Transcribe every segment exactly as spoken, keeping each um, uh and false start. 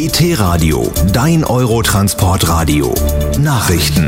E T-Radio, dein Eurotransport-Radio. Nachrichten.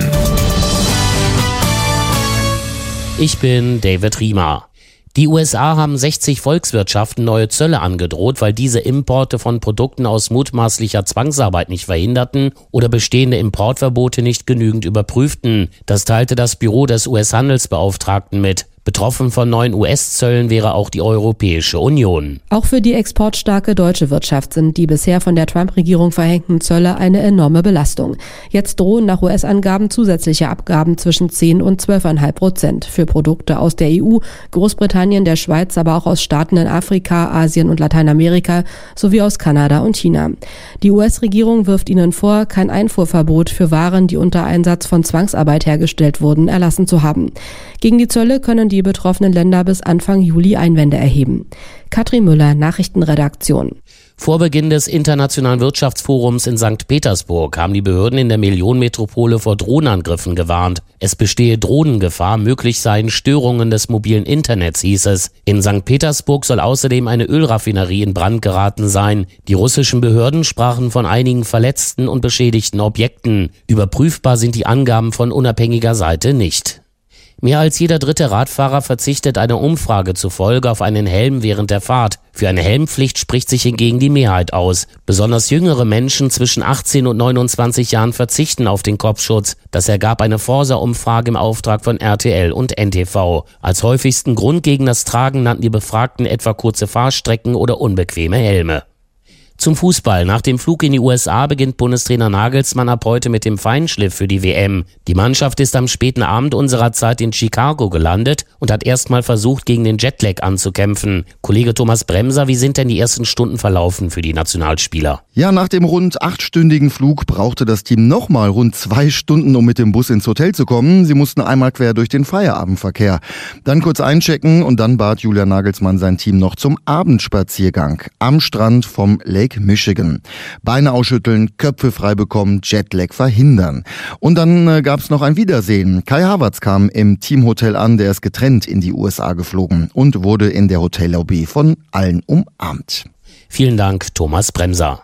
Ich bin David Riemer. Die U S A haben sechzig Volkswirtschaften neue Zölle angedroht, weil diese Importe von Produkten aus mutmaßlicher Zwangsarbeit nicht verhinderten oder bestehende Importverbote nicht genügend überprüften. Das teilte das Büro des U S-Handelsbeauftragten mit. Betroffen von neuen U S-Zöllen wäre auch die Europäische Union. Auch für die exportstarke deutsche Wirtschaft sind die bisher von der Trump-Regierung verhängten Zölle eine enorme Belastung. Jetzt drohen nach U S-Angaben zusätzliche Abgaben zwischen zehn und zwölf Komma fünf Prozent für Produkte aus der E U, Großbritannien, der Schweiz, aber auch aus Staaten in Afrika, Asien und Lateinamerika sowie aus Kanada und China. Die U S-Regierung wirft ihnen vor, kein Einfuhrverbot für Waren, die unter Einsatz von Zwangsarbeit hergestellt wurden, erlassen zu haben. Gegen die Zölle können die betroffenen Länder bis Anfang Juli Einwände erheben. Katrin Müller, Nachrichtenredaktion. Vor Beginn des Internationalen Wirtschaftsforums in Sankt Petersburg haben die Behörden in der Millionenmetropole vor Drohnenangriffen gewarnt. Es bestehe Drohnengefahr, möglich seien Störungen des mobilen Internets, hieß es. In Sankt Petersburg soll außerdem eine Ölraffinerie in Brand geraten sein. Die russischen Behörden sprachen von einigen verletzten und beschädigten Objekten. Überprüfbar sind die Angaben von unabhängiger Seite nicht. Mehr als jeder dritte Radfahrer verzichtet einer Umfrage zufolge auf einen Helm während der Fahrt. Für eine Helmpflicht spricht sich hingegen die Mehrheit aus. Besonders jüngere Menschen zwischen achtzehn und neunundzwanzig Jahren verzichten auf den Kopfschutz. Das ergab eine Forsa-Umfrage im Auftrag von R T L und N T V. Als häufigsten Grund gegen das Tragen nannten die Befragten etwa kurze Fahrstrecken oder unbequeme Helme. Zum Fußball. Nach dem Flug in die U S A beginnt Bundestrainer Nagelsmann ab heute mit dem Feinschliff für die W M. Die Mannschaft ist am späten Abend unserer Zeit in Chicago gelandet und hat erstmal versucht, gegen den Jetlag anzukämpfen. Kollege Thomas Bremser, wie sind denn die ersten Stunden verlaufen für die Nationalspieler? Ja, nach dem rund achtstündigen Flug brauchte das Team nochmal rund zwei Stunden, um mit dem Bus ins Hotel zu kommen. Sie mussten einmal quer durch den Feierabendverkehr. Dann kurz einchecken und dann bat Julian Nagelsmann sein Team noch zum Abendspaziergang am Strand vom Lake Michigan. Beine ausschütteln, Köpfe frei bekommen, Jetlag verhindern. Und dann äh, gab es noch ein Wiedersehen. Kai Havertz kam im Teamhotel an, der ist getrennt in die U S A geflogen und wurde in der Hotellobby von allen umarmt. Vielen Dank, Thomas Bremser.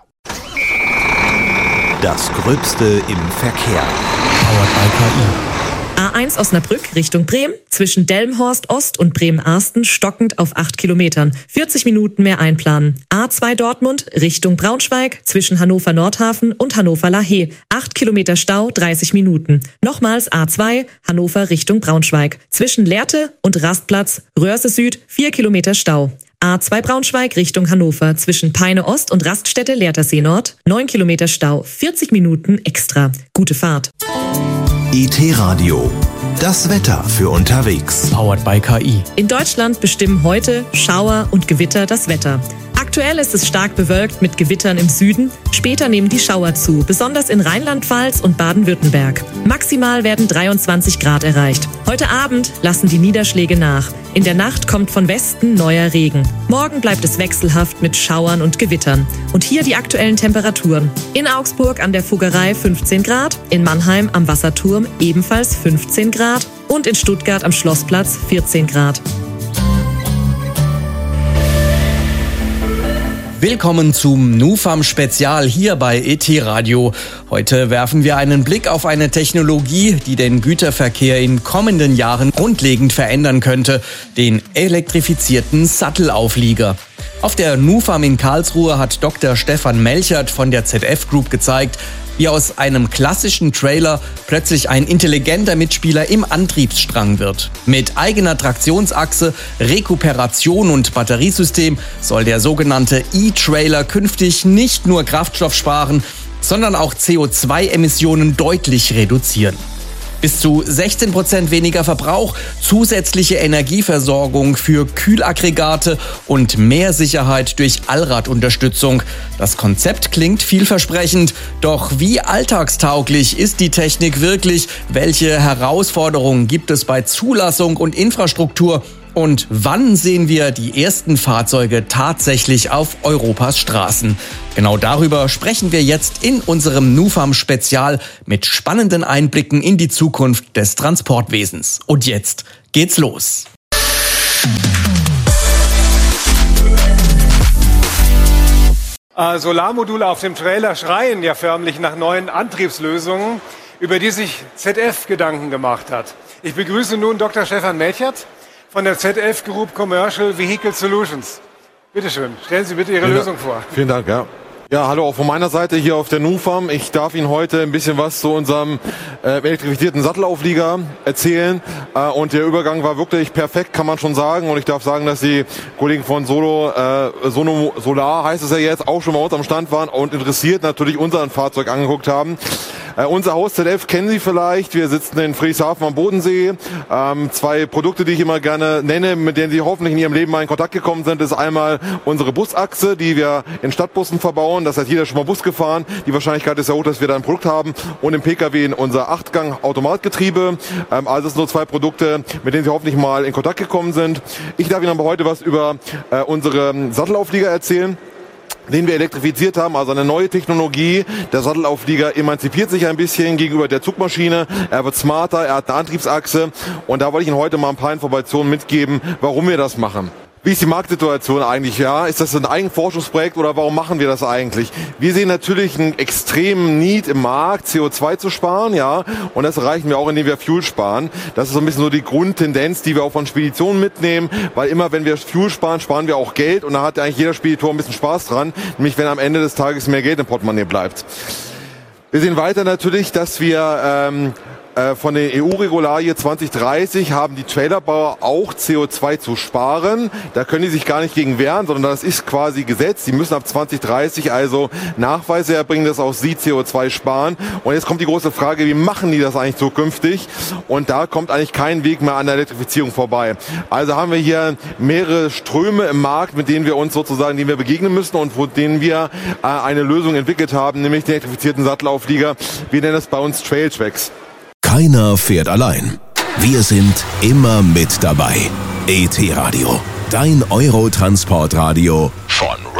Das Gröbste im Verkehr. Powered by K I. A eins Osnabrück Richtung Bremen, zwischen Delmenhorst Ost und Bremen-Arsten stockend auf acht Kilometern. vierzig Minuten mehr einplanen. A zwei Dortmund Richtung Braunschweig, zwischen Hannover Nordhafen und Hannover Lahey. acht Kilometer Stau, dreißig Minuten. Nochmals A zwei Hannover Richtung Braunschweig, zwischen Lehrte und Rastplatz Röhrse Süd, vier Kilometer Stau. A zwei Braunschweig Richtung Hannover, zwischen Peine Ost und Raststätte Lehrtersee Nord, neun Kilometer Stau, vierzig Minuten extra. Gute Fahrt. E T-Radio, das Wetter für unterwegs. Powered by K I. In Deutschland bestimmen heute Schauer und Gewitter das Wetter. Aktuell ist es stark bewölkt mit Gewittern im Süden. Später nehmen die Schauer zu, besonders in Rheinland-Pfalz und Baden-Württemberg. Maximal werden dreiundzwanzig Grad erreicht. Heute Abend lassen die Niederschläge nach. In der Nacht kommt von Westen neuer Regen. Morgen bleibt es wechselhaft mit Schauern und Gewittern. Und hier die aktuellen Temperaturen. In Augsburg an der Fuggerei fünfzehn Grad, in Mannheim am Wasserturm ebenfalls fünfzehn Grad und in Stuttgart am Schlossplatz vierzehn Grad. Willkommen zum Nufam-Spezial hier bei E T-Radio. Heute werfen wir einen Blick auf eine Technologie, die den Güterverkehr in kommenden Jahren grundlegend verändern könnte, den elektrifizierten Sattelauflieger. Auf der Nufam in Karlsruhe hat Doktor Stefan Melchert von der Z F Group gezeigt, wie aus einem klassischen Trailer plötzlich ein intelligenter Mitspieler im Antriebsstrang wird. Mit eigener Traktionsachse, Rekuperation und Batteriesystem soll der sogenannte E-Trailer künftig nicht nur Kraftstoff sparen, sondern auch C O zwei Emissionen deutlich reduzieren. Bis zu sechzehn Prozent weniger Verbrauch, zusätzliche Energieversorgung für Kühlaggregate und mehr Sicherheit durch Allradunterstützung. Das Konzept klingt vielversprechend, doch wie alltagstauglich ist die Technik wirklich? Welche Herausforderungen gibt es bei Zulassung und Infrastruktur? Und wann sehen wir die ersten Fahrzeuge tatsächlich auf Europas Straßen? Genau darüber sprechen wir jetzt in unserem Nufam-Spezial mit spannenden Einblicken in die Zukunft des Transportwesens. Und jetzt geht's los. Äh, Solarmodule auf dem Trailer schreien ja förmlich nach neuen Antriebslösungen, über die sich Z F Gedanken gemacht hat. Ich begrüße nun Doktor Stefan Melchert von der Z F Group Commercial Vehicle Solutions. Bitte schön, stellen Sie bitte Ihre Vielen Lösung Dank. vor. Vielen Dank, ja. Ja, hallo auch von meiner Seite hier auf der NuFam. Ich darf Ihnen heute ein bisschen was zu unserem äh, elektrifizierten Sattelauflieger erzählen. Äh, und der Übergang war wirklich perfekt, kann man schon sagen. Und ich darf sagen, dass die Kollegen von Solo, äh, Sono Solar heißt es ja jetzt, auch schon bei uns am Stand waren und interessiert natürlich unser Fahrzeug angeguckt haben. Äh, unser Haus Z F kennen Sie vielleicht. Wir sitzen in Friedrichshafen am Bodensee. Ähm, zwei Produkte, die ich immer gerne nenne, mit denen Sie hoffentlich in Ihrem Leben mal in Kontakt gekommen sind, ist einmal unsere Busachse, die wir in Stadtbussen verbauen. Das heißt, jeder ist schon mal Bus gefahren. Die Wahrscheinlichkeit ist sehr hoch, dass wir da ein Produkt haben. Und im P K W unser Achtgang-Automatgetriebe. Ähm, also das sind nur zwei Produkte, mit denen Sie hoffentlich mal in Kontakt gekommen sind. Ich darf Ihnen aber heute was über äh, unsere Sattelauflieger erzählen, den wir elektrifiziert haben, also eine neue Technologie. Der Sattelauflieger emanzipiert sich ein bisschen gegenüber der Zugmaschine. Er wird smarter, er hat eine Antriebsachse. Und da wollte ich Ihnen heute mal ein paar Informationen mitgeben, warum wir das machen. Wie ist die Marktsituation eigentlich? Ja, ist das ein Eigenforschungsprojekt oder warum machen wir das eigentlich? Wir sehen natürlich einen extremen Need im Markt, C O zwei zu sparen, ja, und das erreichen wir auch, indem wir Fuel sparen. Das ist so ein bisschen so die Grundtendenz, die wir auch von Speditionen mitnehmen, weil immer, wenn wir Fuel sparen, sparen wir auch Geld und da hat eigentlich jeder Speditor ein bisschen Spaß dran, nämlich wenn am Ende des Tages mehr Geld im Portemonnaie bleibt. Wir sehen weiter natürlich, dass wir ähm, von der E U-Regularie zwanzig dreißig haben die Trailerbauer auch C O zwei zu sparen. Da können die sich gar nicht gegen wehren, sondern das ist quasi Gesetz. Sie müssen ab zwanzig dreißig also Nachweise erbringen, dass auch sie C O zwei sparen. Und jetzt kommt die große Frage, wie machen die das eigentlich zukünftig? Und da kommt eigentlich kein Weg mehr an der Elektrifizierung vorbei. Also haben wir hier mehrere Ströme im Markt, mit denen wir uns sozusagen, denen wir begegnen müssen und von denen wir äh, eine Lösung entwickelt haben, nämlich den elektrifizierten Sattelauflieger. Wir nennen das bei uns Trailtracks. Keiner fährt allein. Wir sind immer mit dabei. E T Radio, dein Eurotransportradio von